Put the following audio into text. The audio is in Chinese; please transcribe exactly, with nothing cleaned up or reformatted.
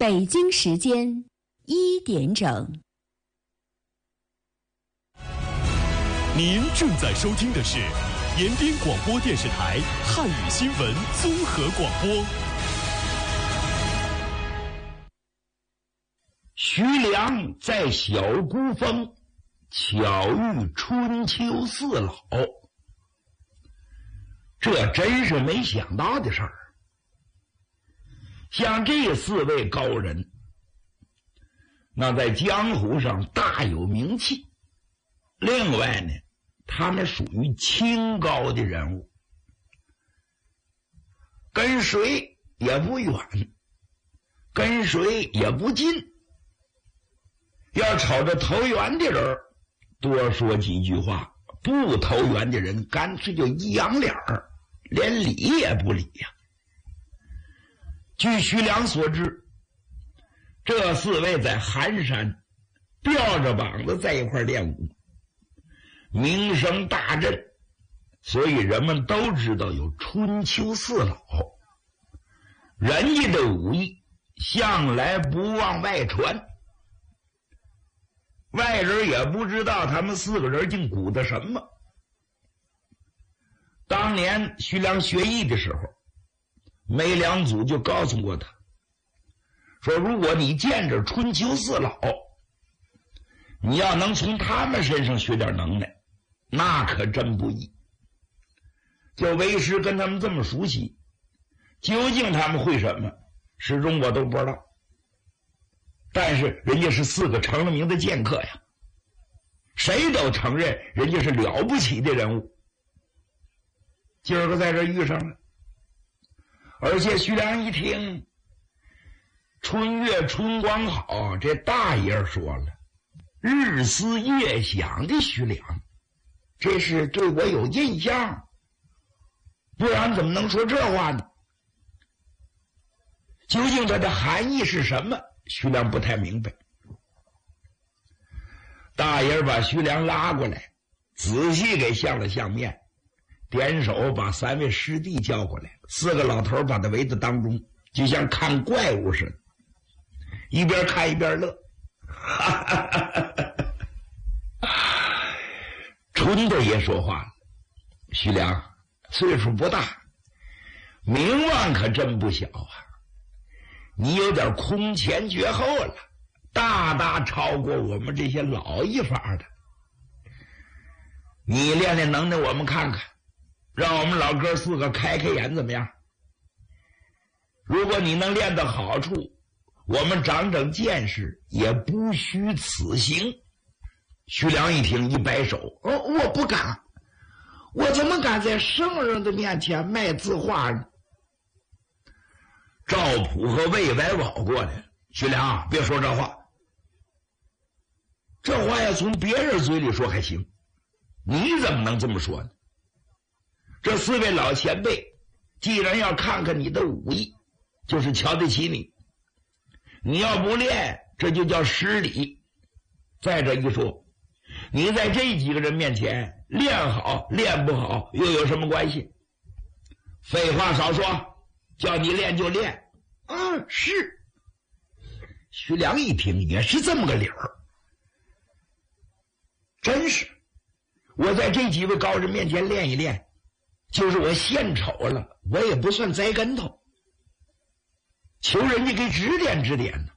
北京时间一点整。 您正在收听的是延边广播电视台汉语新闻综合广播。 徐良在小孤峰巧遇春秋四老，这真是没想到的事儿。像这四位高人，那在江湖上大有名气。另外呢，他们属于清高的人物，跟谁也不远，跟谁也不近。要瞅着投缘的人多说几句话，不投缘的人干脆就一扬脸儿，连理也不理呀、啊。据徐良所知，这四位在寒山吊着膀子在一块练武，名声大振，所以人们都知道有春秋四老。人家的武艺向来不往外传，外人也不知道他们四个人竟鼓捣什么。当年徐良学艺的时候，梅良祖就告诉过他，说如果你见着春秋四老，你要能从他们身上学点能耐，那可真不易。就为师跟他们这么熟悉，究竟他们会什么，始终我都不知道。但是人家是四个成了名的剑客呀，谁都承认人家是了不起的人物。今儿个在这遇上了，而且徐良一听春月春光好，这大爷说了，日思夜想的徐良，这是对我有印象，不然怎么能说这话呢？究竟它的含义是什么，徐良不太明白。大爷把徐良拉过来，仔细给相了相面，点手把三位师弟叫过来，四个老头把他围在当中，就像看怪物似的，一边看一边乐。春大爷说话了，徐良岁数不大，名望可真不小啊，你有点空前绝后了，大大超过我们这些老一法的。你练练能耐我们看看，让我们老哥四个开开眼怎么样？如果你能练到好处，我们长长见识，也不虚此行。徐良一听一摆手，哦，我不敢，我怎么敢在圣人的面前卖字画呢？赵普和魏白跑过来，徐良别说这话，这话要从别人嘴里说还行，你怎么能这么说呢？这四位老前辈既然要看看你的武艺，就是瞧得起你，你要不练，这就叫失礼。再者一说，你在这几个人面前练好练不好又有什么关系？废话少说，叫你练就练。嗯，是。徐良一听也是这么个理儿，真是，我在这几位高人面前练一练，就是我献丑了，我也不算栽跟头，求人家给指点指点呢。